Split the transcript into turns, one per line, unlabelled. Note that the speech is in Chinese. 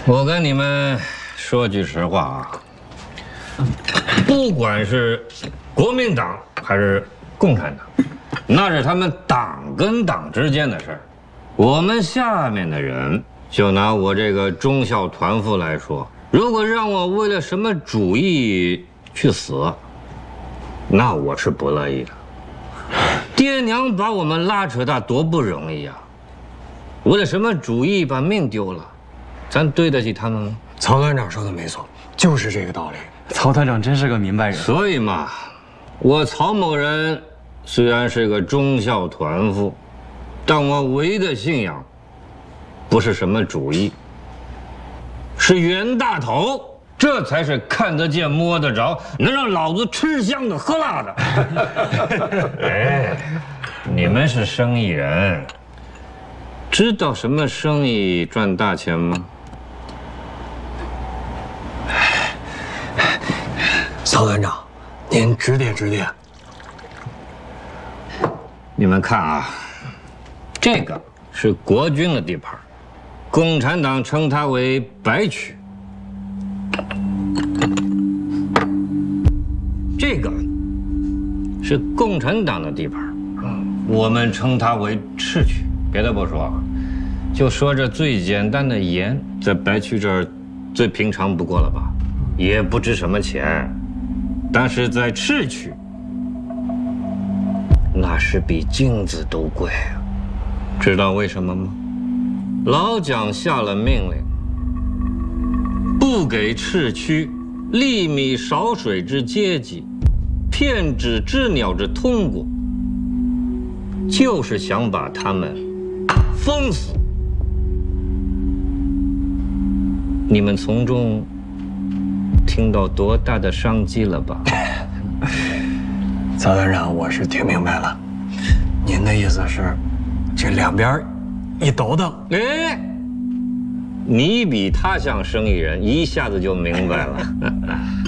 我跟你们说句实话啊，不管是国民党还是共产党，那是他们党跟党之间的事儿。我们下面的人，就拿我这个忠孝团副来说，如果让我为了什么主义去死，那我是不乐意的。爹娘把我们拉扯大多不容易啊，为了什么主义把命丢了，咱对得起他们吗？
曹团长说的没错，就是这个道理。
曹团长真是个明白人。
所以嘛，我曹某人虽然是个忠孝团副，但我唯一的信仰，不是什么主义，是袁大头，这才是看得见摸得着，能让老子吃香的喝辣的。哎，你们是生意人，知道什么生意赚大钱吗？
曹团长，您指点指点。
你们看啊，这个是国军的地盘，共产党称它为白区。这个是共产党的地盘，我们称它为赤区。别的不说，就说这最简单的盐，在白区这儿最平常不过了吧，也不值什么钱，但是在赤区，那是比金子都贵啊！知道为什么吗？老蒋下了命令，不给赤区粒米少水之阶级，片纸知鸟之通过，就是想把他们封死。你们从中听到多大的商机了吧？
曹团长，我是听明白了，您的意思是，这两边一斗斗。
哎，你比他像生意人，一下子就明白了。